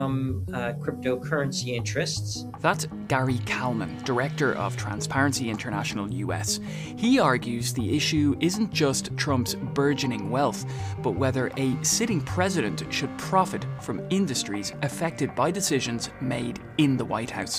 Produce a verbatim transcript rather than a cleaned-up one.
some uh, cryptocurrency interests. That's Gary Kalman, director of Transparency International U S. He argues the issue isn't just Trump's burgeoning wealth, but whether a sitting president should profit from industries affected by decisions made in the White House.